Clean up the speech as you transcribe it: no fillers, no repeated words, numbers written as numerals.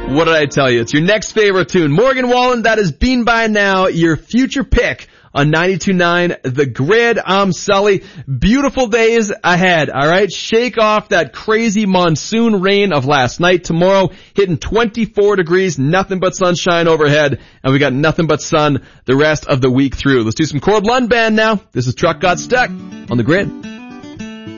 What did I tell you? It's your next favorite tune. Morgan Wallen, that is Bean by Now, your future pick on 92.9 The Grid. I'm Sully. Beautiful days ahead, alright? Shake off that crazy monsoon rain of last night. Tomorrow, hitting 24 degrees, nothing but sunshine overhead, and we got nothing but sun the rest of the week through. Let's do some Cord Lund Band now. This is Truck Got Stuck on The Grid.